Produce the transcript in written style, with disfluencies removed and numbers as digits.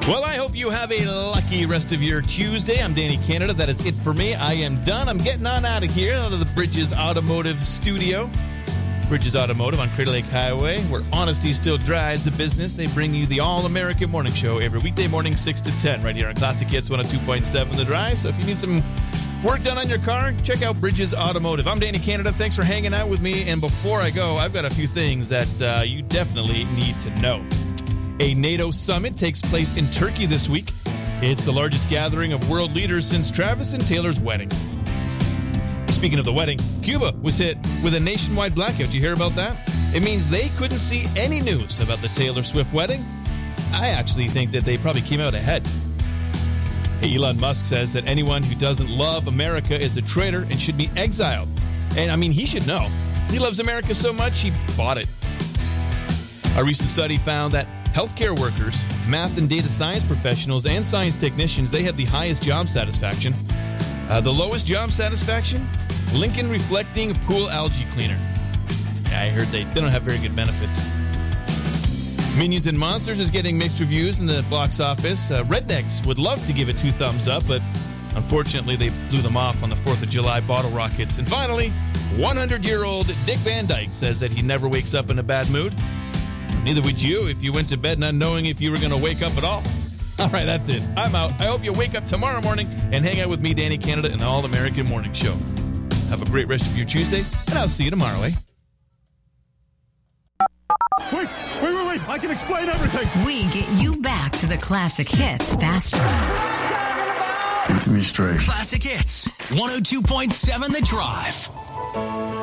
Well, I hope you have a lucky rest of your Tuesday. I'm Danny Canada. That is it for me. I am done. I'm getting on out of here, out of the Bridges Automotive studio. Bridges Automotive on Crater Lake Highway, where honesty still drives the business. They bring you the All-American Morning Show every weekday morning, 6 to 10, right here on Classic Hits 102.7 The Drive. So if you need some work done on your car, check out Bridges Automotive. I'm Danny Canada. Thanks for hanging out with me. And before I go, I've got a few things that you definitely need to know. A NATO summit takes place in Turkey this week. It's the largest gathering of world leaders since Travis and Taylor's wedding. Speaking of the wedding, Cuba was hit with a nationwide blackout. Did you hear about that? It means they couldn't see any news about the Taylor Swift wedding. I actually think that they probably came out ahead. Elon Musk says that anyone who doesn't love America is a traitor and should be exiled. And I mean, he should know. He loves America so much, he bought it. A recent study found that healthcare workers, math and data science professionals, and science technicians, they have the highest job satisfaction. The lowest job satisfaction? Lincoln Reflecting Pool Algae Cleaner. Yeah, I heard they don't have very good benefits. Minions and Monsters is getting mixed reviews in the box office. Rednecks would love to give it 2 thumbs up, but unfortunately they blew them off on the 4th of July bottle rockets. And finally, 100-year-old Dick Van Dyke says that he never wakes up in a bad mood. Neither would you if you went to bed not knowing if you were going to wake up at all. All right, that's it. I'm out. I hope you wake up tomorrow morning and hang out with me, Danny Canada, and the All-American Morning Show. Have a great rest of your Tuesday, and I'll see you tomorrow, eh? Wait. I can explain everything. We get you back to the classic hits faster. Get to me straight. Classic Hits, 102.7 The Drive.